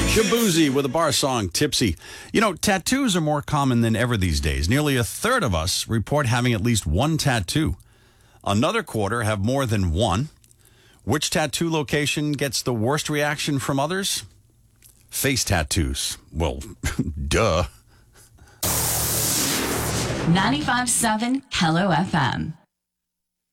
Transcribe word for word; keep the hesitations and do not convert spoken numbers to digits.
Shabuzi with a bar song, Tipsy. You know, tattoos are more common than ever these days. Nearly a third of us report having at least one tattoo. Another quarter have more than one. Which tattoo location gets the worst reaction from others? Face tattoos. Well, duh. ninety-five point seven Hello F M.